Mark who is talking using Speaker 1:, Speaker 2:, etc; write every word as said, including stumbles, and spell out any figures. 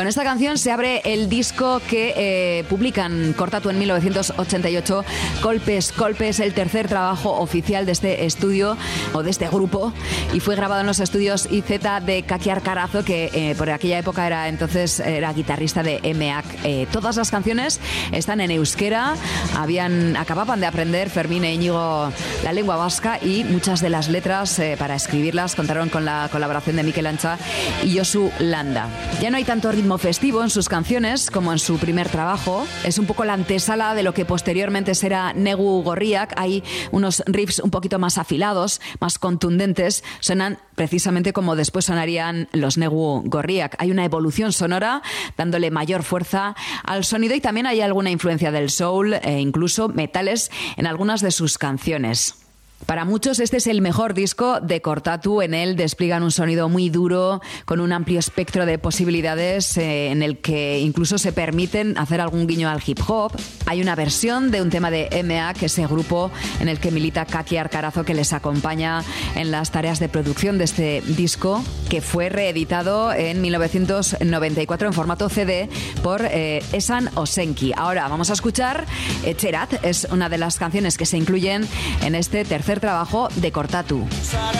Speaker 1: Con esta canción se abre el disco que eh, publican Cortatu en mil novecientos ochenta y ocho, Colpes, Colpes, el tercer trabajo oficial de este estudio o de este grupo, y fue grabado en los estudios I Z de Kaki Arcarazo, que eh, por aquella época era entonces era guitarrista de M A C. Eh, todas las canciones están en euskera, habían acababan de aprender Fermín e Íñigo la lengua vasca, y muchas de las letras eh, para escribirlas contaron con la colaboración de Mikel Antza y Josu Landa. Ya no hay tanto ritmo festivo en sus canciones como en su primer trabajo. Es un poco la antesala de lo que posteriormente será Negu Gorriak. Hay unos riffs un poquito más afilados, más contundentes. Suenan precisamente como después sonarían los Negu Gorriak. Hay una evolución sonora dándole mayor fuerza al sonido, y también hay alguna influencia del soul e incluso metales en algunas de sus canciones. Para muchos este es el mejor disco de Cortatu. En él despliegan un sonido muy duro, con un amplio espectro de posibilidades, eh, en el que incluso se permiten hacer algún guiño al hip hop. Hay una versión de un tema de M A, que es ese grupo en el que milita Kaki Arcarazo, que les acompaña en las tareas de producción de este disco, que fue reeditado en mil novecientos noventa y cuatro en formato C D por eh, Esan Osenki. Ahora vamos a escuchar Etxerat, es una de las canciones que se incluyen en este tercer trabajo de Cortatu.